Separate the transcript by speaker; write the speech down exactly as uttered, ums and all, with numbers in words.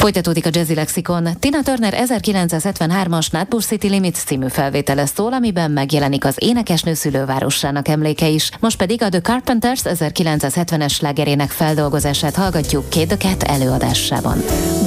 Speaker 1: Folytatódik a Jazzy Lexikon. Tina Turner ezerkilencszázhetvenhármas Not Bush City Limits című felvétele szól, amiben megjelenik az énekesnő szülővárosának emléke is. Most pedig a The Carpenters ezerkilencszázhetvenes slágerének feldolgozását hallgatjuk Kate the Cat előadásában.